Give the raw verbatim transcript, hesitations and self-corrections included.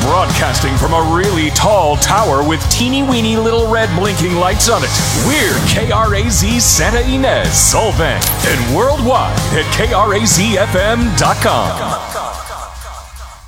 Broadcasting from a really tall tower with teeny weeny little red blinking lights on it. We're K R A Z Santa Ynez, Solvang, and worldwide at K R A Z F M dot com.